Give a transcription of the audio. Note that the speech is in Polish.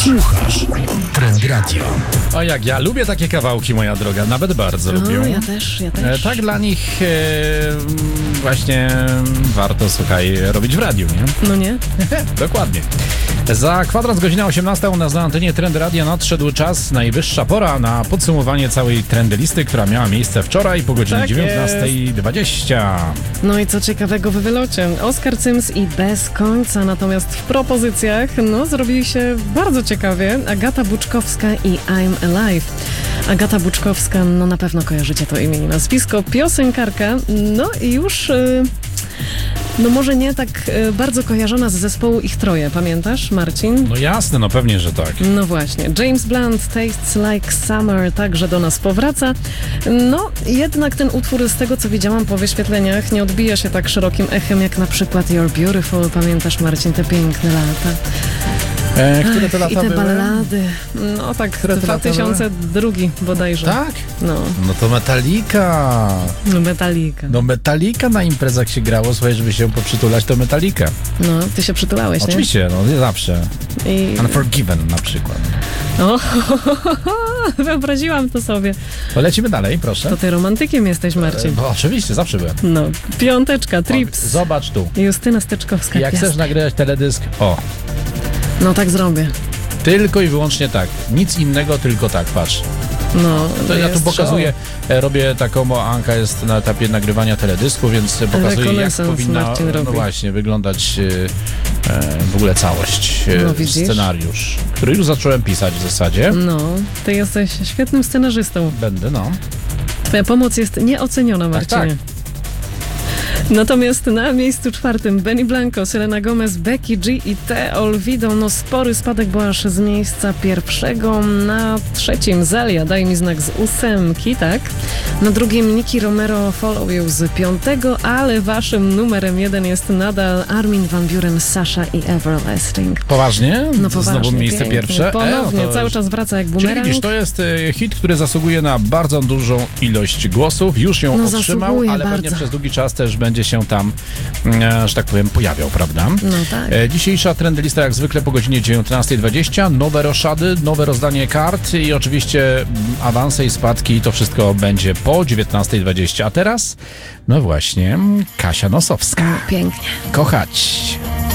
Słuchasz Trend Radio. O, jak ja lubię takie kawałki, moja droga, nawet bardzo lubię. Ja też. Tak dla nich właśnie warto, słuchaj, robić w radiu, nie? No nie? Dokładnie. Za kwadrans godzina 18 u nas na antenie Trend Radia nadszedł czas, najwyższa pora na podsumowanie całej trendy listy, która miała miejsce wczoraj po godzinie Tak 19:20. No i co ciekawego w wylocie? Oscar Sims i Bez końca, natomiast w propozycjach, zrobili się bardzo ciekawie. Agata Buczkowska i I'm Alive. Agata Buczkowska, na pewno kojarzycie to imię i nazwisko, piosenkarka, i już... może nie tak bardzo kojarzona z zespołu Ich Troje, pamiętasz, Marcin? No jasne, pewnie, że tak. No właśnie, James Blunt, Tastes Like Summer także do nas powraca. Jednak ten utwór, z tego co widziałam po wyświetleniach, nie odbija się tak szerokim echem jak na przykład You're Beautiful. Pamiętasz, Marcin, te piękne lata? Które te lata I te były? ballady. Które te lata 2002 bodajże. Tak? No to Metallica. Metallica. Metallica na imprezach się grało, słuchaj, żeby się poprzytulać, to Metallica. Ty się przytulałeś, nie? Oczywiście, zawsze. Unforgiven na przykład. Wyobraziłam to sobie. To lecimy dalej, proszę. To ty romantykiem jesteś, Marcin. Oczywiście, zawsze byłem. Piąteczka, Trips. Zobacz tu. Justyna Steczkowska. Jak chcesz nagrywać teledysk, tak zrobię. Tylko i wyłącznie tak. Nic innego, tylko tak, patrz. To ja tu pokazuję, robię taką, bo Anka jest na etapie nagrywania teledysku, więc pokazuję, jak powinna wyglądać w ogóle całość, scenariusz, który już zacząłem pisać w zasadzie. Ty jesteś świetnym scenarzystą. Będę, Twoja pomoc jest nieoceniona, Marcinie. Tak. Natomiast na miejscu 4 Benny Blanco, Selena Gomez, Becky G i Te Olvido. Spory spadek, bo aż z miejsca 1 na 3 Zalia, Daj mi znak z 8, tak? Na 2 Nicky Romero, Follow You z 5, ale waszym numerem 1 jest nadal Armin van Buuren, Sasha i Everlasting. Poważnie? Poważnie. Znowu miejsce pięknie. pierwsze? Ponownie, cały czas wraca jak bumerang. Czyli widzisz, to jest hit, który zasługuje na bardzo dużą ilość głosów. Już ją otrzymał, ale bardzo. pewnie przez długi czas też będzie się tam, że tak powiem, pojawiał, prawda? Tak. Dzisiejsza trendlista jak zwykle po godzinie 19:20. Nowe roszady, nowe rozdanie kart i oczywiście awanse i spadki. To wszystko będzie po 19:20. A teraz, właśnie, Kasia Nosowska. Pięknie. Kochać.